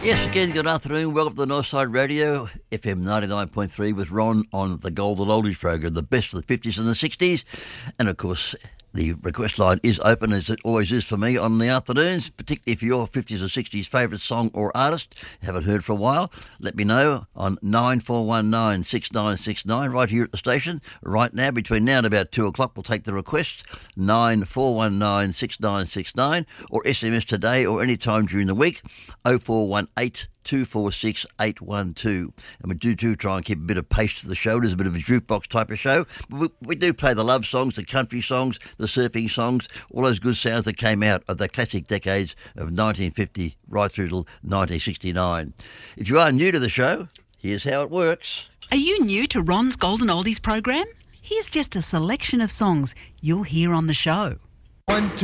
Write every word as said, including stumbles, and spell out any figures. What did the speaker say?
Yes, again, good afternoon. Welcome to the Northside Radio, F M ninety-nine point three with Ron on the Golden Oldies program, the best of the fifties and the sixties. And, of course, the request line is open, as it always is for me on the afternoons, particularly if your fifties or sixties favourite song or artist haven't heard for a while. Let me know on nine four one nine, six nine six nine right here at the station. Right now, between now and about two o'clock, we'll take the requests, nine four one nine, six nine six nine, or S M S today or any time during the week, oh four one eight, two four six, eight one two. And we do, do try and keep a bit of pace to the show. It is a bit of a jukebox type of show. But we, we do play the love songs, the country songs, the surfing songs, all those good sounds that came out of the classic decades of nineteen fifty right through till nineteen sixty-nine. If you are new to the show, here's how it works. Are you new to Ron's Golden Oldies program? Here's just a selection of songs you'll hear on the show. One, two.